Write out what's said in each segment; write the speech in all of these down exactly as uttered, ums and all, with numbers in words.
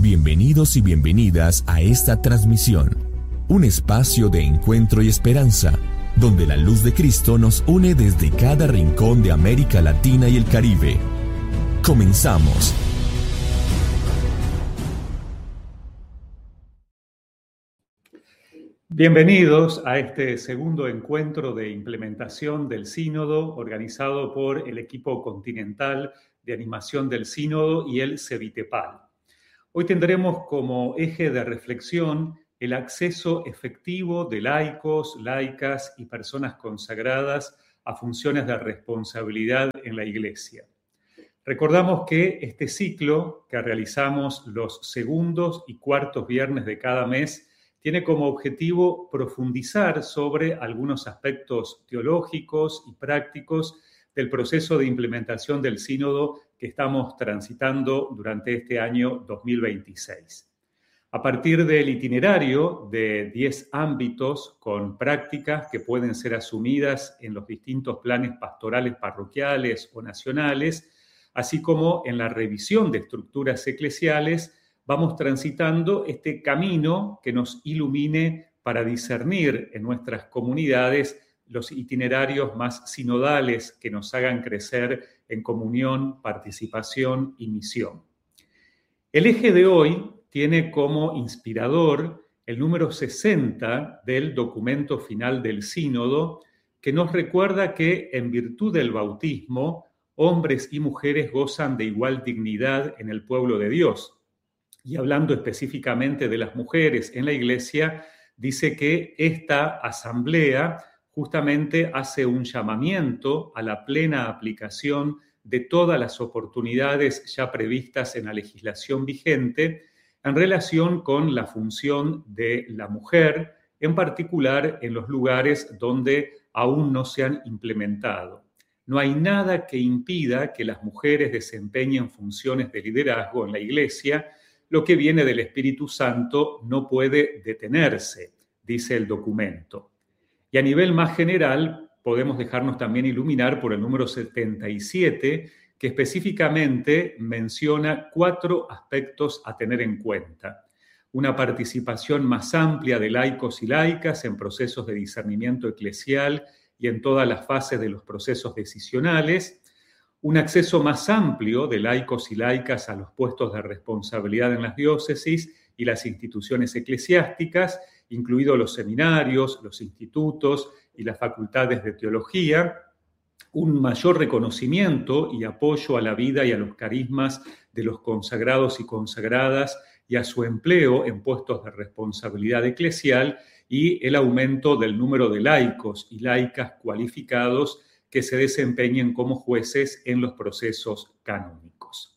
Bienvenidos y bienvenidas a esta transmisión, un espacio de encuentro y esperanza, donde la luz de Cristo nos une desde cada rincón de América Latina y el Caribe. Comenzamos. Bienvenidos a este segundo encuentro de implementación del Sínodo organizado por el equipo continental de animación del Sínodo y el CEVITEPAL. Hoy tendremos como eje de reflexión el acceso efectivo de laicos, laicas y personas consagradas a funciones de responsabilidad en la Iglesia. Recordamos que este ciclo que realizamos los segundos y cuartos viernes de cada mes tiene como objetivo profundizar sobre algunos aspectos teológicos y prácticos del proceso de implementación del sínodo que estamos transitando durante este año dos mil veintiséis. A partir del itinerario de diez ámbitos con prácticas que pueden ser asumidas en los distintos planes pastorales parroquiales o nacionales, así como en la revisión de estructuras eclesiales, vamos transitando este camino que nos ilumine para discernir en nuestras comunidades los itinerarios más sinodales que nos hagan crecer en comunión, participación y misión. El eje de hoy tiene como inspirador el número sesenta del documento final del sínodo, que nos recuerda que en virtud del bautismo, hombres y mujeres gozan de igual dignidad en el pueblo de Dios. Y hablando específicamente de las mujeres en la Iglesia, dice que esta asamblea justamente hace un llamamiento a la plena aplicación de todas las oportunidades ya previstas en la legislación vigente en relación con la función de la mujer, en particular en los lugares donde aún no se han implementado. No hay nada que impida que las mujeres desempeñen funciones de liderazgo en la Iglesia. Lo que viene del Espíritu Santo no puede detenerse, dice el documento. Y a nivel más general, podemos dejarnos también iluminar por el número setenta y siete, que específicamente menciona cuatro aspectos a tener en cuenta. Una participación más amplia de laicos y laicas en procesos de discernimiento eclesial y en todas las fases de los procesos decisionales. Un acceso más amplio de laicos y laicas a los puestos de responsabilidad en las diócesis y las instituciones eclesiásticas, incluidos los seminarios, los institutos y las facultades de teología. Un mayor reconocimiento y apoyo a la vida y a los carismas de los consagrados y consagradas y a su empleo en puestos de responsabilidad eclesial y el aumento del número de laicos y laicas cualificados que se desempeñen como jueces en los procesos canónicos.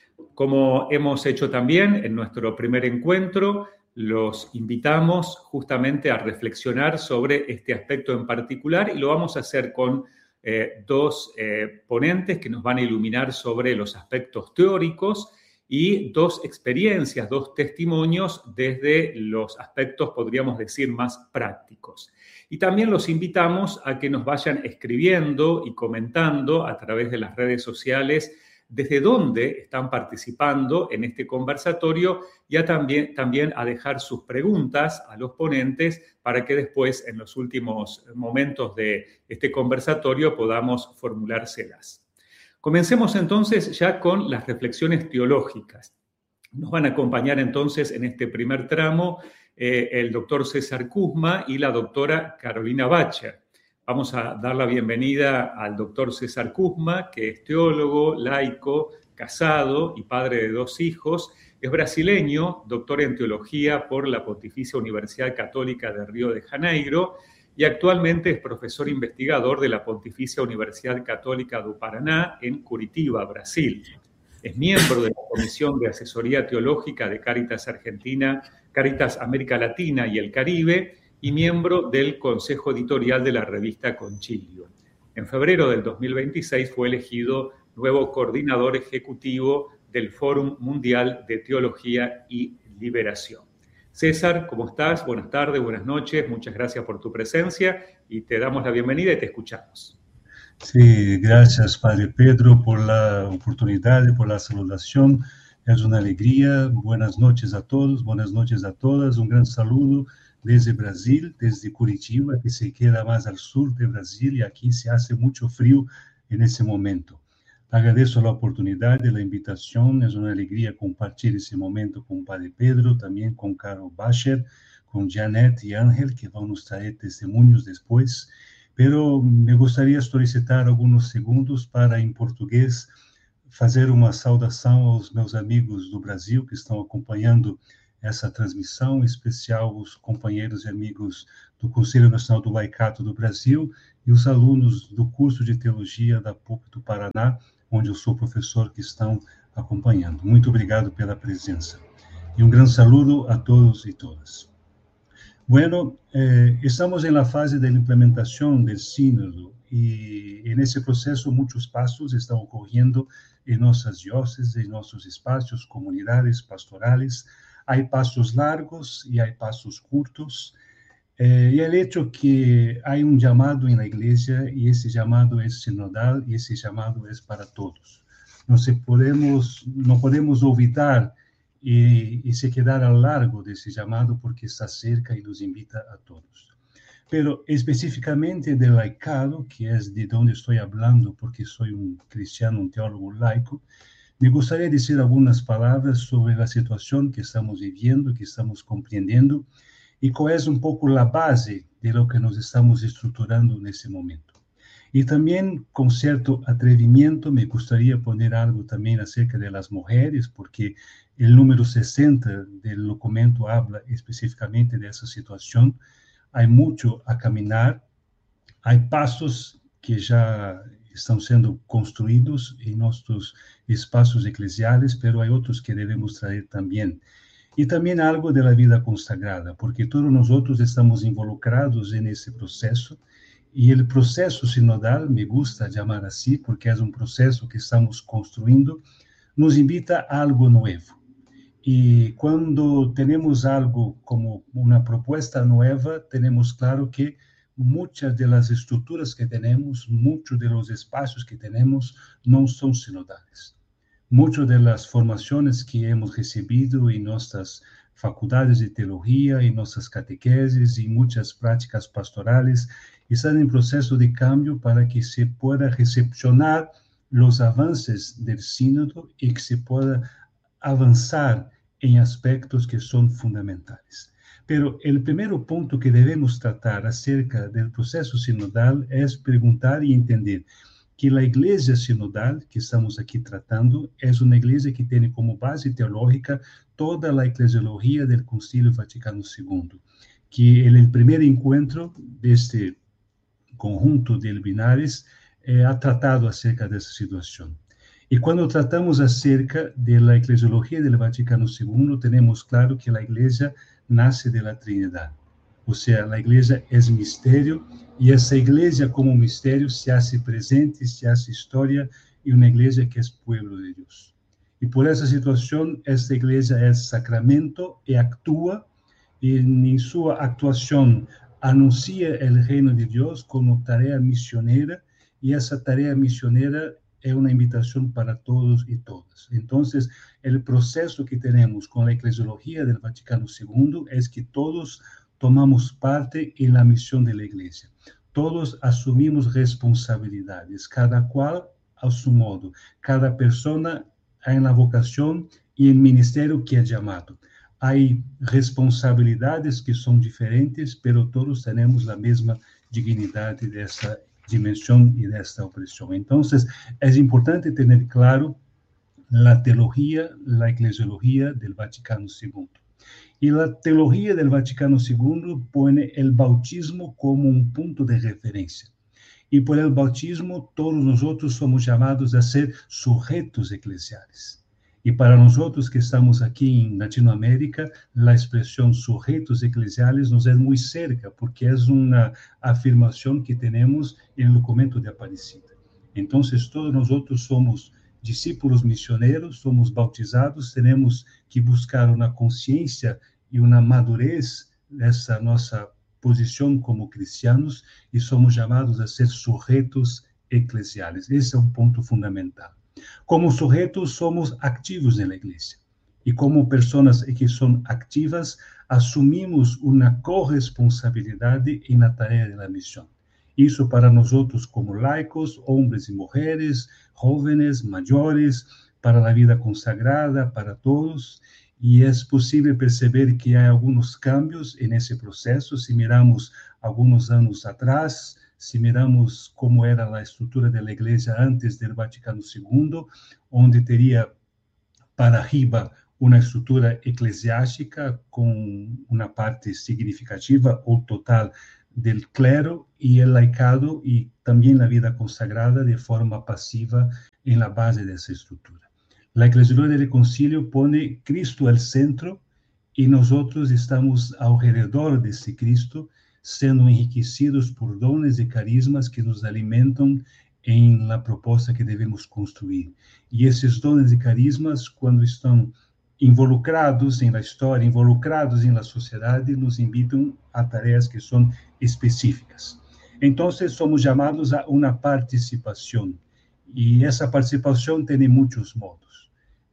Como hemos hecho también en nuestro primer encuentro, los invitamos justamente a reflexionar sobre este aspecto en particular y lo vamos a hacer con eh, dos eh, ponentes que nos van a iluminar sobre los aspectos teóricos y dos experiencias, dos testimonios desde los aspectos, podríamos decir, más prácticos. Y también los invitamos a que nos vayan escribiendo y comentando a través de las redes sociales desde dónde están participando en este conversatorio y a también, también a dejar sus preguntas a los ponentes para que después, en los últimos momentos de este conversatorio, podamos formulárselas. Comencemos entonces ya con las reflexiones teológicas. Nos van a acompañar entonces en este primer tramo eh, el doctor César Kuzma y la doctora Carolina Bacher. Vamos a dar la bienvenida al doctor César Kuzma, que es teólogo, laico, casado y padre de dos hijos. Es brasileño, doctor en teología por la Pontificia Universidad Católica de Río de Janeiro y actualmente es profesor investigador de la Pontificia Universidad Católica do Paraná en Curitiba, Brasil. Es miembro de la Comisión de Asesoría Teológica de Cáritas Argentina, Cáritas América Latina y el Caribe, y miembro del Consejo Editorial de la revista Concilio. En febrero del dos mil veintiséis fue elegido nuevo coordinador ejecutivo del Fórum Mundial de Teología y Liberación. César, ¿cómo estás? Buenas tardes, buenas noches, muchas gracias por tu presencia y te damos la bienvenida y te escuchamos. Sí, gracias Padre Pedro por la oportunidad, por la saludación É uma alegria. Buenas noches a todos, buenas noches a todas. Um grande saludo desde Brasil, desde Curitiba, que se queda mais ao sul de Brasil, e aqui se hace muito frio nesse momento. Agradeço a oportunidade, a invitação. É uma alegria compartilhar esse momento com o Padre Pedro, também com Carol Bacher, com Janet e Ángel, que vão nos trazer testemunhos depois. Pero me gostaria de solicitar alguns segundos para, em português, fazer uma saudação aos meus amigos do Brasil que estão acompanhando essa transmissão, em especial os companheiros e amigos do Conselho Nacional do Laicato do Brasil e os alunos do curso de Teologia da P U C do Paraná, onde eu sou professor, que estão acompanhando. Muito obrigado pela presença. E um grande saludo a todos e todas. Bueno, eh, estamos na fase da implementação do sínodo e, nesse processo, muitos passos estão ocorrendo em nossas dióceses, em nossos espaços, comunidades, pastorais. Há passos largos e há passos curtos. Eh, e é o hecho que há um chamado na igreja e esse chamado é sinodal e esse chamado é para todos. Não se podemos, não podemos olvidar e, e se quedar ao largo desse chamado porque está cerca e nos invita a todos. Pero especificamente do laicado, que é de onde estou falando porque sou um cristiano, um teólogo laico, me gostaria de dizer algumas palavras sobre a situação que estamos vivendo, que estamos compreendendo, e qual é um pouco a base de lo que nos estamos estruturando nesse momento. E também, com certo atrevimento, me gostaria de poner algo também acerca das mulheres, porque o número sessenta do documento habla especificamente dessa situação. Há muito a caminhar, há passos que já estão sendo construídos em nossos espaços eclesiais, mas há outros que devemos trazer também. E também algo da vida consagrada, porque todos nós outros estamos involucrados nesse processo, e o processo sinodal, me gusta chamar assim, porque é um processo que estamos construindo, nos invita a algo novo. E quando temos algo como uma proposta nova, temos claro que muitas das estruturas que temos, muitos dos espaços que temos, não são sinodais. Muitas das formações que hemos recebido em nossas faculdades de teologia, em nossas catequeses e muitas práticas pastorais estão em processo de cambio para que se possa recepcionar os avanços do sínodo e que se possa avançar em aspectos que são fundamentais. Pero o primeiro ponto que devemos tratar acerca do processo sinodal é perguntar e entender que a igreja sinodal que estamos aqui tratando é uma igreja que tem como base teológica toda a eclesiologia do Concílio Vaticano segundo, que é o primeiro encontro deste conjunto de luminares eh, ha tratado acerca dessa situação. E quando tratamos acerca da eclesiologia do Vaticano segundo, temos claro que a igreja nasce da Trindade. Ou seja, a igreja é mistério, e essa igreja como mistério se hace presente, se hace história, e uma igreja que é pueblo de Deus. E por essa situação, esta igreja é sacramento e atua, e em sua atuação anuncia o reino de Deus como tarefa missioneira, e essa tarefa missioneira é uma invitação para todos e todas. Então, o processo que temos com a eclesiologia do Vaticano segundo é que todos tomamos parte na missão da igreja. Todos assumimos responsabilidades, cada qual a seu modo. Cada pessoa tem a vocação e o ministério que é chamado. Há responsabilidades que são diferentes, mas todos temos a mesma dignidade dessa dimensão e desta opressão. Então, é importante ter claro a teologia, a eclesiologia do Vaticano segundo. E a teologia do Vaticano segundo põe o bautismo como um ponto de referência. E por el bautismo, todos nós somos chamados a ser sujeitos eclesiais. E para nós que estamos aqui em Latinoamérica, a expressão sujeitos eclesiais nos é muito cerca, porque é uma afirmação que temos no documento de Aparecida. Então, todos nós somos discípulos missioneiros, somos bautizados, temos que buscar uma consciência e uma madurez nessa nossa posição como cristianos, e somos chamados a ser sujeitos eclesiais. Esse é um ponto fundamental. Como sujetos, somos activos na igreja. E como pessoas que são ativas, assumimos uma corresponsabilidade na tarefa da missão. Isso para nós como laicos, homens e mulheres, jovens, maiores, para a vida consagrada, para todos. E é possível perceber que há alguns cambios nesse processo. Se miramos alguns anos atrás, se miramos como era a estrutura da igreja antes do Vaticano segundo, onde teria para arriba uma estrutura eclesiástica com uma parte significativa ou total do clero e o laicado e também a vida consagrada de forma passiva em la base dessa estrutura. A Eclesiologia do Concílio põe Cristo ao centro e nós estamos ao redor desse Cristo, sendo enriquecidos por dones e carismas que nos alimentam em la proposta que devemos construir. E esses dones e carismas, quando estão involucrados em la história, involucrados em la sociedade, nos invitam a tarefas que são específicas. Então, somos chamados a uma participação, e essa participação tem muitos modos.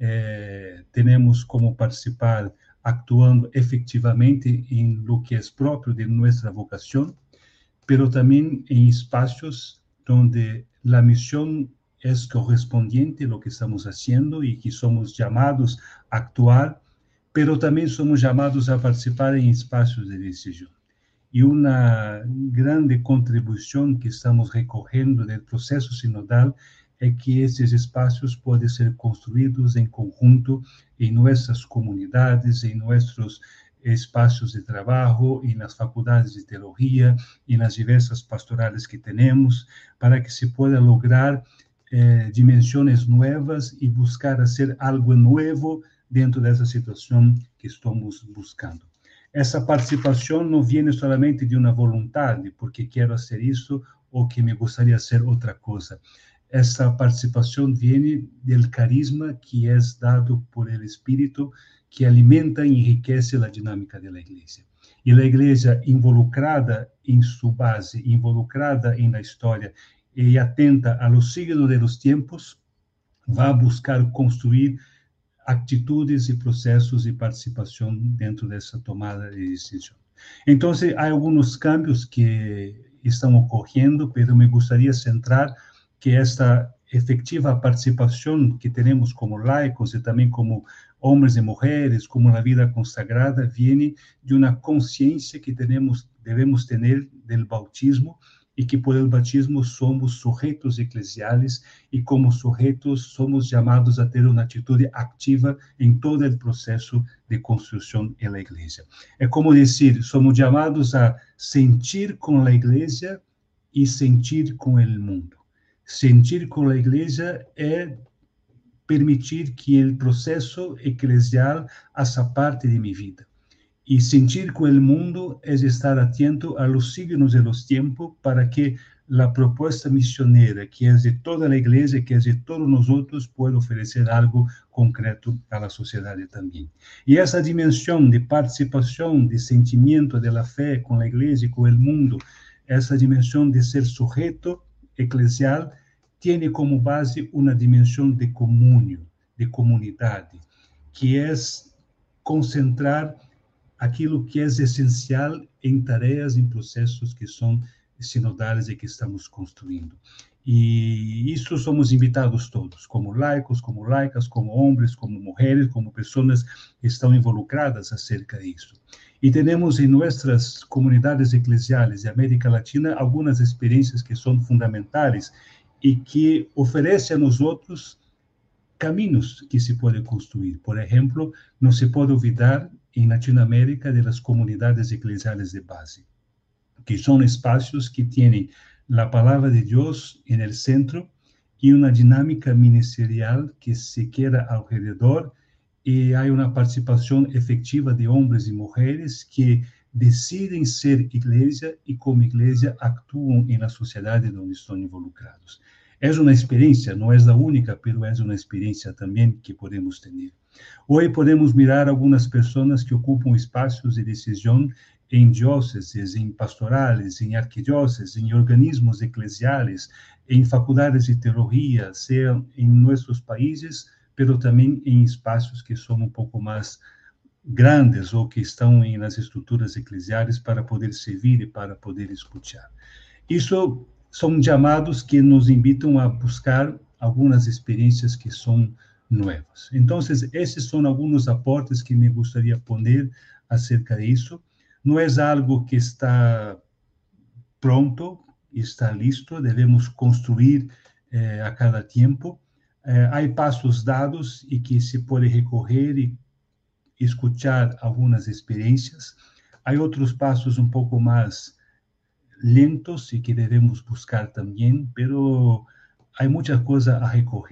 Eh, temos como participar actuando efetivamente em lo que é próprio de nossa vocação, pero também em espaços onde a missão é correspondiente a lo que estamos haciendo e que somos chamados a actuar, pero também somos chamados a participar em espaços de decisão. E uma grande contribuição que estamos recorrendo do processo sinodal é que esses espaços podem ser construídos em conjunto em nossas comunidades, em nossos espaços de trabalho, e nas faculdades de teologia, e nas diversas pastorais que temos, para que se possa lograr eh, dimensões novas e buscar fazer algo novo dentro dessa situação que estamos buscando. Essa participação não vem somente de uma vontade, porque quero fazer isso ou que me gostaria de ser outra coisa. Essa participação vem do carisma que é dado por el Espírito, que alimenta e enriquece a dinâmica da igreja. E a igreja involucrada em sua base, involucrada na história e atenta a los signos de los tempos, vai buscar construir atitudes e processos de participação dentro dessa tomada de decisão. Então, há alguns cambios que estão ocorrendo, mas me gostaria de centrar que esta efetiva participação que temos como laicos e também como homens e mulheres, como na vida consagrada, vem de uma consciência que tenemos, devemos ter do bautismo e que por el batismo somos sujeitos eclesiais e como sujeitos somos chamados a ter uma atitude ativa em todo o processo de construção da igreja. É como dizer, somos chamados a sentir com a igreja e sentir com o mundo. Sentir com a igreja é permitir que o processo eclesial faça parte de minha vida. E sentir com o mundo é estar atento a los signos de los tempos para que a proposta missioneira, que é de toda a igreja, que é de todos nós outros, possa oferecer algo concreto à sociedade também. E essa dimensão de participação, de sentimento da fé com a igreja e com o mundo, essa dimensão de ser sujeito eclesial, tem como base uma dimensão de comunhão, de comunidade, que é concentrar aquilo que é essencial em tarefas, em processos que são sinodais e que estamos construindo. E isso somos invitados todos, como laicos, como laicas, como homens, como mulheres, como pessoas que estão involucradas acerca disso. E temos em nossas comunidades eclesiais de América Latina algumas experiências que são fundamentais e que oferecem a nós outros caminhos que se podem construir. Por exemplo, não se pode olvidar em Latinoamérica das comunidades eclesiais de base, que são espaços que têm a palavra de Deus no centro e uma dinâmica ministerial que se queda ao redor, e há uma participação efetiva de homens e mulheres que decidem ser igreja e como igreja atuam na sociedade onde estão involucrados. É uma experiência, não é a única, mas é uma experiência também que podemos ter. Hoje podemos mirar algumas pessoas que ocupam espaços de decisão em dióceses, em pastorales, em arquidióceses, em organismos eclesiais, em faculdades de teologia, seja em nossos países, pero também em espaços que são um pouco mais grandes ou que estão em, nas estruturas eclesiais para poder servir e para poder escutar. Isso são chamados que nos invitam a buscar algumas experiências que são novas. Então, esses são alguns aportes que me gostaria de poner acerca disso. Não é algo que está pronto, está listo, devemos construir eh, a cada tempo. Eh, há passos dados e que se pode recorrer e escutar algumas experiências. Há outros passos um pouco mais lentos e que devemos buscar também, pero há muita coisa a recorrer.